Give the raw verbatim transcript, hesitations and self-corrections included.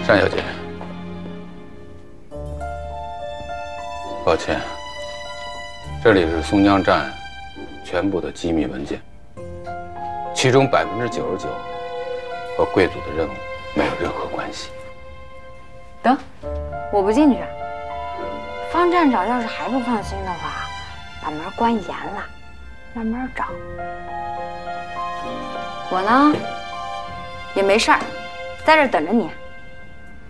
单小姐，抱歉，这里是松江站全部的机密文件，其中百分之九十九和贵族的任务没有任何关系。 得，我不进去。方站长要是还不放心的话，把门关严了，慢慢找。我呢，也没事儿，在这儿等着你。